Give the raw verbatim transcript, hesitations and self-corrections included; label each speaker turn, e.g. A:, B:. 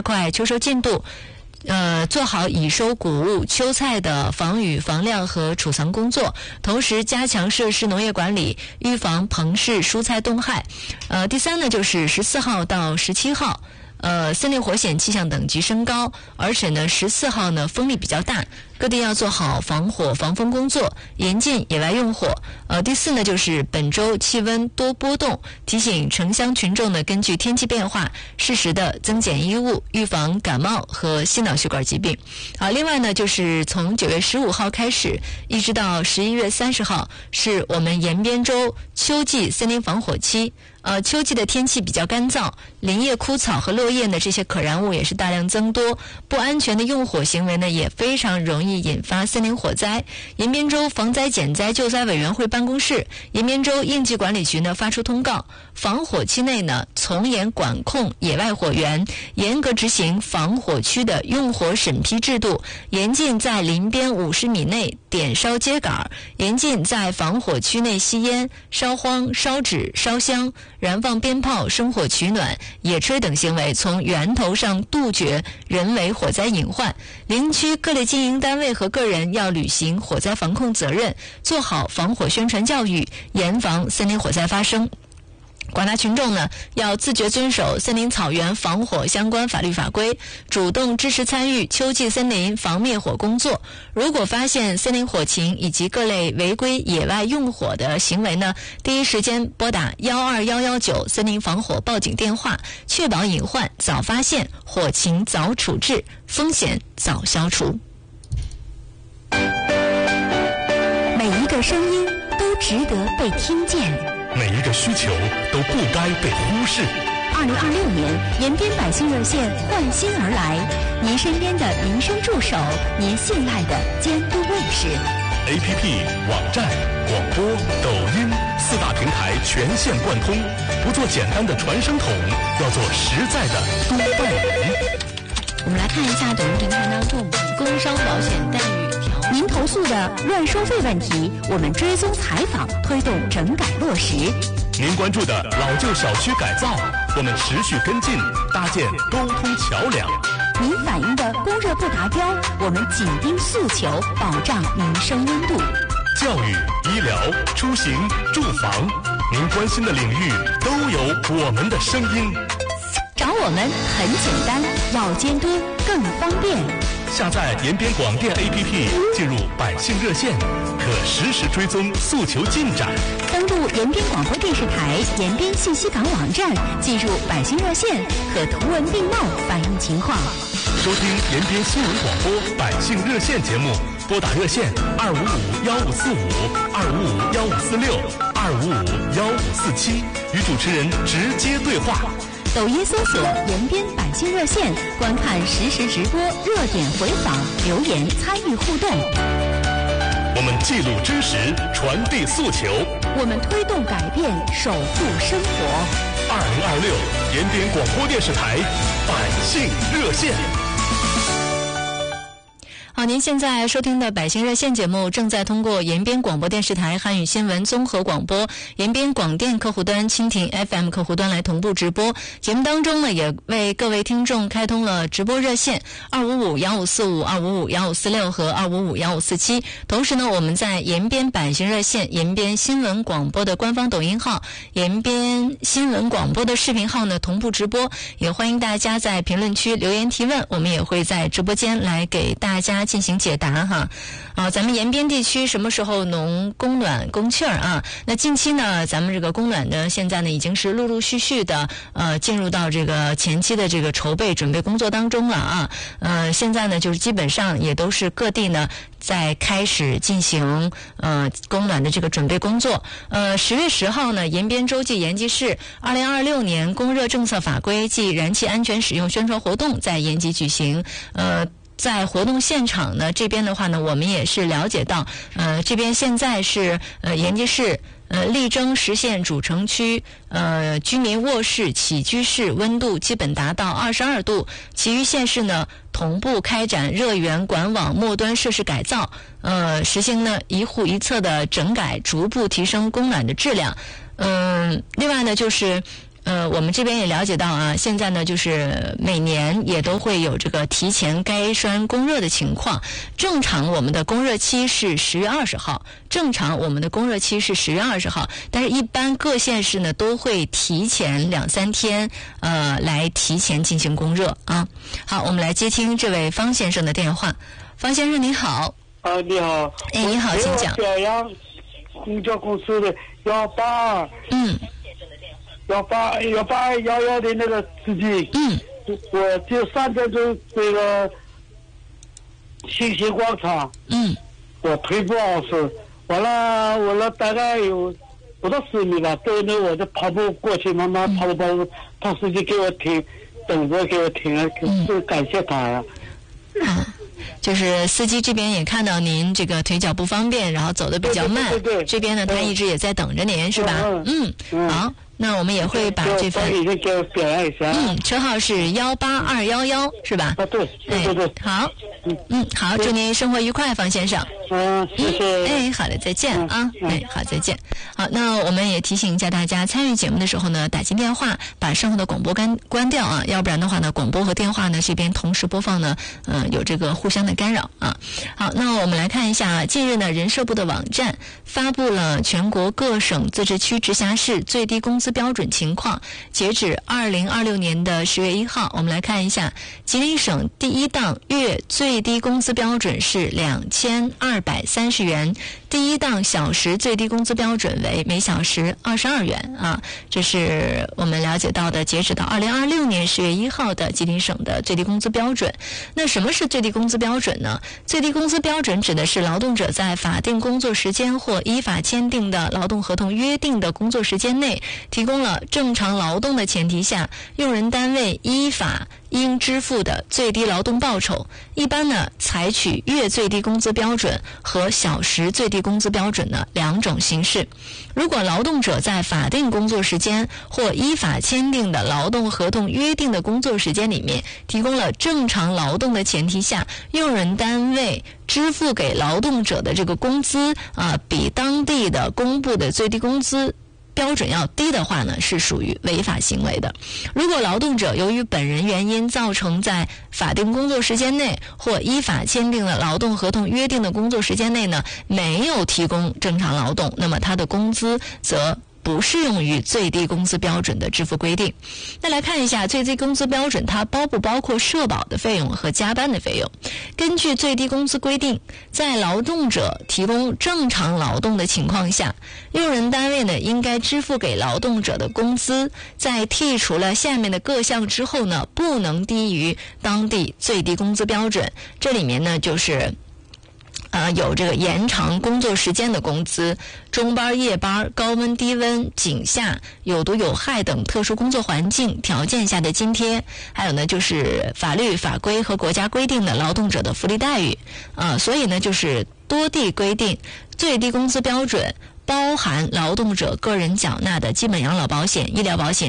A: 快秋收进度，呃，做好已收谷物、秋菜的防雨、防晾和储藏工作，同时加强设施农业管理，预防棚氏蔬菜冻害。呃，第三呢，就是十四号到十七号。呃，森林火险气象等级升高，而且呢，十四号呢风力比较大，各地要做好防火防风工作，严禁野外用火。呃，第四呢，就是本周气温多波动，提醒城乡群众呢，根据天气变化，适时的增减衣物，预防感冒和心脑血管疾病。啊，另外呢，就是从九月十五号开始，一直到十一月三十号，是我们延边州秋季森林防火期。呃，秋季的天气比较干燥，林叶枯草和落叶呢，这些可燃物也是大量增多，不安全的用火行为呢，也非常容易引发森林火灾。延边州防灾减灾救灾委员会办公室、延边州应急管理局呢发出通告，防火期内呢，从严管控野外火源，严格执行防火区的用火审批制度，严禁在林边五十米内点烧秸秆，严禁在防火区内吸烟、烧荒、烧纸、烧香、燃放鞭炮、生火取暖、野炊等行为，从源头上杜绝人为火灾隐患。林区各类经营单位和个人要履行火灾防控责任，做好防火宣传教育，严防森林火灾发生。广大群众呢，要自觉遵守森林草原防火相关法律法规，主动支持参与秋季森林防灭火工作。如果发现森林火情以及各类违规野外用火的行为呢，第一时间拨打幺二幺幺九森林防火报警电话，确保隐患早发现，火情早处置，风险早消除。
B: 每一个声音都值得被听见，
C: 每一个需求都不该被忽视。
B: 二零二六年，延边百姓热线换新而来，您身边的民生助手，您信赖的监督卫士。
C: A P P、网站、广播、抖音四大平台全线贯通，不做简单的传声筒，要做实在的督办人。
D: 我们来看一下抖音平台当中，工伤保险待遇调。
B: 您投诉的乱收费问题，我们追踪采访，推动整改落实。
C: 您关注的老旧小区改造，我们持续跟进，搭建沟通桥梁。
B: 您反映的供热不达标，我们紧盯诉求，保障民生温度。
C: 教育、医疗、出行、住房，您关心的领域都有我们的声音。
B: 找我们很简单，要监督更方便。
C: 下载延边广电 A P P， 进入百姓热线，可实时追踪诉求进展。
B: 登录延边广播电视台延边信息港网站，进入百姓热线，可图文并茂反映情况。
C: 收听延边新闻广播百姓热线节目，拨打热线二五五幺五四五、二五五幺五四六、二五五幺五四七，与主持人直接对话。
B: 抖音搜索延边百姓热线，观看实时直播、热点回访、留言参与互动。
C: 我们记录真实，传递诉求，
B: 我们推动改变，守护生活。
C: 二零二六延边广播电视台百姓热线。
A: 好，您现在收听的百姓热线节目正在通过延边广播电视台汉语新闻综合广播、延边广电客户端、蜻蜓 F M 客户端来同步直播。节目当中呢，也为各位听众开通了直播热线二五五幺五四五、二五五幺五四六和二五五幺五四七。同时呢，我们在延边百姓热线、延边新闻广播的官方抖音号、延边新闻广播的视频号呢同步直播，也欢迎大家在评论区留言提问，我们也会在直播间来给大家进行解答哈。啊，咱们延边地区什么时候能供暖供气儿啊？那近期呢，咱们这个供暖呢，现在呢已经是陆陆续续的呃进入到这个前期的这个筹备准备工作当中了啊。呃，现在呢就是基本上也都是各地呢在开始进行呃供暖的这个准备工作。呃，十月十号呢，延边州际延吉市二零二六年供热政策法规暨燃气安全使用宣传活动在延吉举行。呃。在活动现场呢，这边的话呢，我们也是了解到，呃，这边现在是呃延吉市呃力争实现主城区呃居民卧室、起居室温度基本达到二十二度，其余县市呢同步开展热源管网末端设施改造，呃，实行呢一户一厕的整改，逐步提升供暖的质量。嗯、呃，另外呢就是。 呃，我们这边也了解到啊，现在呢，就是每年也都会有这个提前该栓供热的情况。正常我们的供热期是十月二十号，正常我们的供热期是十月二十号，但是一般各县市呢都会提前两三天，呃，来提前进行供热啊。好，我们来接听这位方先生的电话。方先生您好。
E: 啊，你好。
A: 哎，你好，请讲。
E: 表扬公交公司的幺八二。
A: 嗯。
E: 幺八幺八幺幺的那个司机，
A: 嗯，
E: 我就三点钟这个新兴广场，
A: 嗯，
E: 我腿不好使，完了完了大概有不到十米吧，对呢我就跑步过去，慢慢跑步跑步，他司机给我停，等着给我停了，是感谢他呀。
A: 啊，就是司机这边也看到您这个腿脚不方便，然后走得比较慢，
E: 对对对对，
A: 这边呢他一直也在等着您，是吧？嗯，嗯好。那我们也会把这份
E: 已经给我表扬一下。
A: 嗯，车号是幺八二幺幺，是吧？
E: 啊，对，对对对。
A: 好，嗯嗯，好，祝您生活愉快，方先生。
E: 嗯，谢谢。
A: 哎，好的，再见啊。哎，好，再见。好，那我们也提醒一下大家，参与节目的时候呢，打进电话，把身后的广播关关掉啊，要不然的话呢，广播和电话呢这边同时播放呢，嗯、呃，有这个互相的干扰啊。好，那我们来看一下，近日呢，人社部的网站发布了全国各省、自治区、直辖市最低工资标准情况，截止二零二六年的十月一号，我们来看一下，吉林省第一档月最低工资标准是两千二百三十元，第一档小时最低工资标准为每小时二十二元啊，这是我们了解到的，截止到二零二六年十月一号的吉林省的最低工资标准。那什么是最低工资标准呢？最低工资标准指的是劳动者在法定工作时间或依法签订的劳动合同约定的工作时间内，提供了正常劳动的前提下，用人单位依法应支付的最低劳动报酬。一般呢，采取月最低工资标准和小时最低工资标准的两种形式。如果劳动者在法定工作时间或依法签订的劳动合同约定的工作时间里面，提供了正常劳动的前提下，用人单位支付给劳动者的这个工资啊，比当地的公布的最低工资标准要低的话呢，是属于违法行为的。如果劳动者由于本人原因造成在法定工作时间内或依法签订的劳动合同约定的工作时间内呢，没有提供正常劳动，那么他的工资则不适用于最低工资标准的支付规定。那来看一下最低工资标准，它包不包括社保的费用和加班的费用。根据最低工资规定，在劳动者提供正常劳动的情况下，用人单位呢应该支付给劳动者的工资，在剔除了下面的各项之后呢，不能低于当地最低工资标准。这里面呢就是呃，有这个延长工作时间的工资、中班、夜班、高温、低温、井下、有毒有害等特殊工作环境条件下的津贴，还有呢就是法律法规和国家规定的劳动者的福利待遇啊、呃，所以呢就是多地规定最低工资标准包含劳动者个人缴纳的基本养老保险、医疗保险、